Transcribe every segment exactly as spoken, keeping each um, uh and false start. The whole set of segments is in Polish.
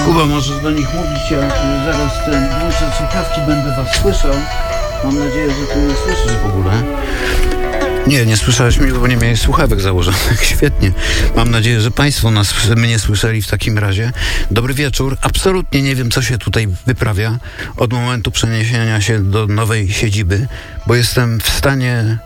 Kuba, możesz do nich mówić, ja zaraz ten, włączę słuchawki, będę was słyszał. Mam nadzieję, że ty nie słyszysz w ogóle. Nie, nie słyszałeś mnie, bo nie miałeś słuchawek założonych. Świetnie. Mam nadzieję, że państwo nas, mnie słyszeli w takim razie. Dobry wieczór. Absolutnie nie wiem, co się tutaj wyprawia od momentu przeniesienia się do nowej siedziby, bo jestem w stanie...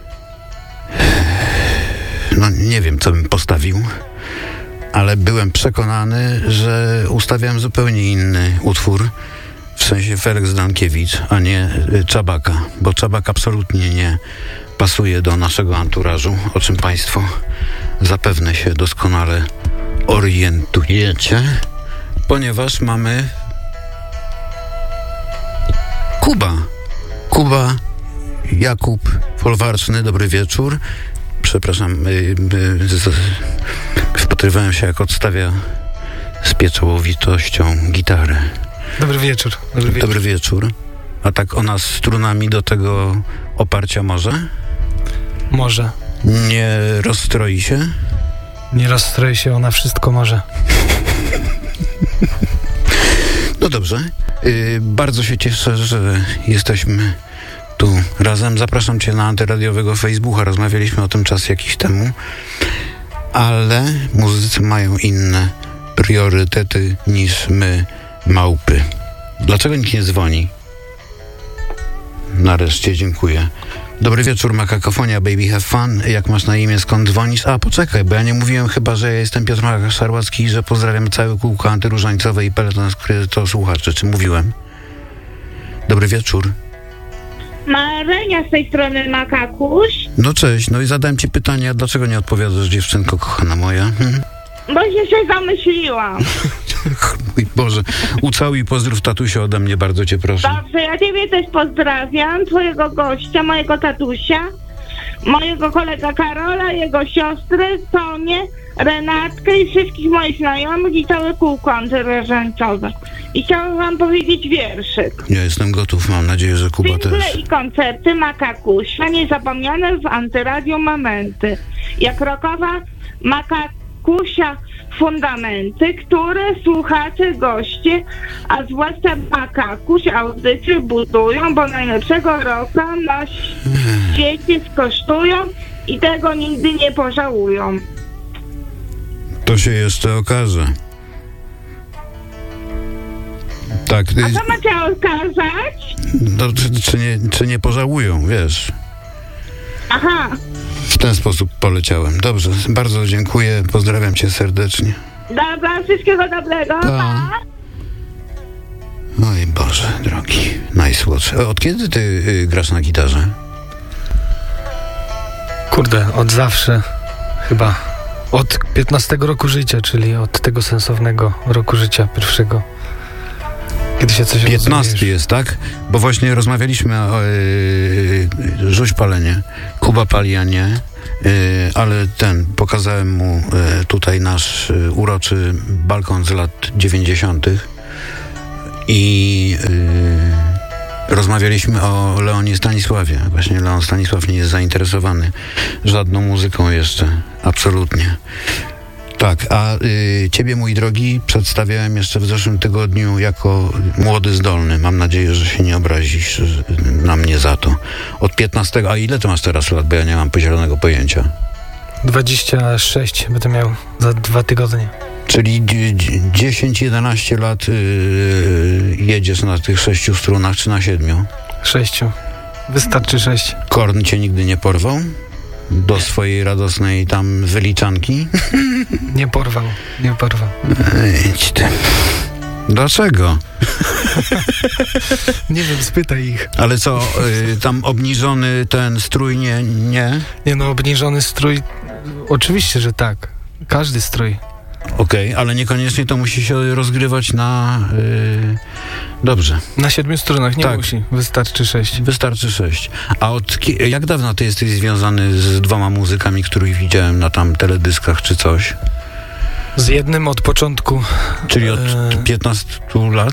No nie wiem, co bym postawił, ale byłem przekonany, że ustawiałem zupełnie inny utwór, w sensie Felix Dankiewicz, a nie Czabaka, bo Czabak absolutnie nie pasuje do naszego anturażu, o czym państwo zapewne się doskonale orientujecie, ponieważ mamy Kuba. Kuba Jakub Folwarczny, dobry wieczór. Przepraszam, yy, yy, z, wpatrywałem się, jak odstawia z pieczołowitością gitarę. Dobry wieczór. Dobry wieczór. Dobry wieczór. A tak ona z strunami do tego oparcia może? Może. Nie rozstroi się? Nie rozstroi się, ona wszystko może. No dobrze. Yy, bardzo się cieszę, że jesteśmy tu razem. Zapraszam cię na antyradiowego Facebooka. Rozmawialiśmy o tym czas jakiś temu. Ale muzycy mają inne priorytety niż my, małpy. Dlaczego nikt nie dzwoni? Nareszcie, dziękuję. Dobry wieczór, Makakofonia, baby have fun. Jak masz na imię, skąd dzwonisz? A, poczekaj, bo ja nie mówiłem chyba, że ja jestem Piotr Szarłacki i że pozdrawiam całe kółko antyróżańcowe i peleton to słuchaczy. Czy mówiłem? Dobry wieczór. Marzenia z tej strony, Makakuś. No cześć, no i zadałem ci pytanie, a dlaczego nie odpowiadasz, dziewczynko kochana moja? Hmm? Bo się się zamyśliłam. Mój Boże, ucałuj i pozdrów tatusia ode mnie, bardzo cię proszę. Dobrze, ja ciebie też pozdrawiam, twojego gościa, mojego tatusia, mojego kolega Karola, jego siostry, Sonię, Renatkę i wszystkich moich znajomych i całe kółko antyróżańcowe. I chciałam wam powiedzieć wierszyk. Ja jestem gotów, mam nadzieję, że Kuba Single też. i koncerty Makakusia, niezapomniane w Antyradio momenty. Jak rockowa Makakusia fundamenty, które słuchacze, goście, a zwłaszcza Makakuś audycje budują, bo najlepszego rocka na świecie skosztują i tego nigdy nie pożałują. To się jeszcze okaże. Tak. A co macie okazać? No, czy, czy, nie, czy nie pożałują, wiesz? Aha. W ten sposób poleciałem. Dobrze, bardzo dziękuję, pozdrawiam cię serdecznie. Dobra, wszystkiego dobrego. Pa. Pa. Oj Boże, drogi, najsłodszy. Od kiedy ty y, grasz na gitarze? Kurde, od zawsze. Chyba od piętnastego roku życia, czyli od tego sensownego roku życia pierwszego. Kiedy się coś piętnasty jest, tak? Bo właśnie rozmawialiśmy o yy, Żuś Palenie, Kuba Palianie, yy, ale ten, pokazałem mu yy, tutaj nasz yy, uroczy balkon z lat dziewięćdziesiątych i yy, rozmawialiśmy o Leonie Stanisławie. Właśnie Leon Stanisław nie jest zainteresowany żadną muzyką jeszcze, absolutnie. Tak, a y, ciebie, mój drogi, przedstawiałem jeszcze w zeszłym tygodniu jako młody, zdolny. Mam nadzieję, że się nie obrazisz na mnie za to. Od piętnastego, a ile ty masz teraz lat, bo ja nie mam zielonego pojęcia. dwadzieścia sześć będę miał za dwa tygodnie. Czyli dziesięć jedenaście lat y, jedziesz na tych sześciu strunach, czy na siedmiu? Sześciu. Wystarczy sześć. Korn cię nigdy nie porwał? Do swojej radosnej tam wyliczanki? Nie porwał, nie porwał. Idź ty. Dlaczego? Nie wiem, spytaj ich. Ale co, y, tam obniżony ten strój nie? Nie, nie no, obniżony strój, oczywiście, że tak. Każdy strój. Okej, okay, ale niekoniecznie to musi się rozgrywać na... Yy... Dobrze. Na siedmiu strunach nie tak. musi, wystarczy sześć. Wystarczy sześć. A od ki- jak dawno ty jesteś związany z dwoma muzykami, których widziałem na tam teledyskach czy coś? Z jednym od początku. Czyli od e... piętnastu lat?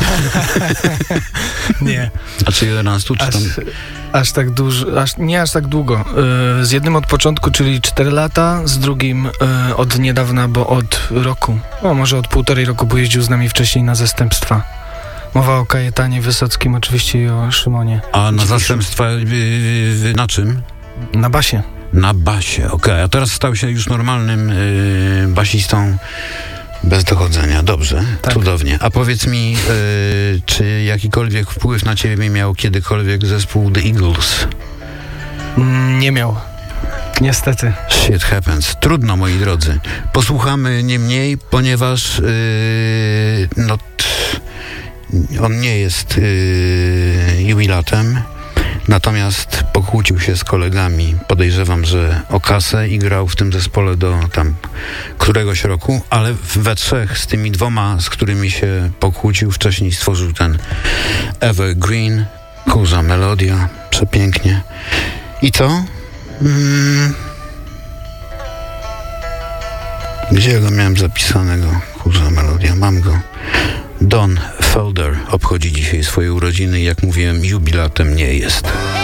Nie. A czy jedenastu? Czy aż, tam... aż tak dużo, aż, nie aż tak długo. E, z jednym od początku, czyli cztery lata, z drugim e, od niedawna, bo od roku. O, może od półtorej roku, bo jeździł z nami wcześniej na zastępstwa. Mowa o Kajetanie Wysockim oczywiście i o Szymonie. A na zastępstwa y, y, na czym? Na basie. Na basie, okej. Okay. A teraz stał się już normalnym y, basistą bez dochodzenia. Dobrze, tak. Cudownie. A powiedz mi, y, czy jakikolwiek wpływ na ciebie miał kiedykolwiek zespół The Eagles? Mm, nie miał. Niestety. Shit happens. Trudno, moi drodzy. Posłuchamy niemniej, ponieważ yy, no, t, on nie jest yy, jubilatem, natomiast pokłócił się z kolegami. Podejrzewam, że o kasę i grał w tym zespole do tam któregoś roku, ale we trzech z tymi dwoma, z którymi się pokłócił, wcześniej stworzył ten Evergreen, kurza melodia, przepięknie. I co? Hmm. Gdzie ja go miałem zapisanego? Kurza melodia, mam go. Don Felder obchodzi dzisiaj swoje urodziny i jak mówiłem, jubilatem nie jest.